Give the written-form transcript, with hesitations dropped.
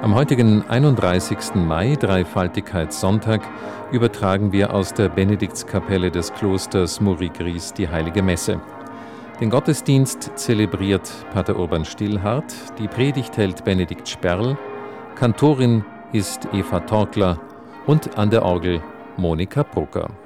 Am heutigen 31. Mai, Dreifaltigkeitssonntag, übertragen wir aus der Benediktskapelle des Klosters Muri-Gries die Heilige Messe. Den Gottesdienst zelebriert Pater Urban Stillhardt, die Predigt hält Benedikt Sperl, Kantorin ist Eva Torkler und an der Orgel Monika Brucker.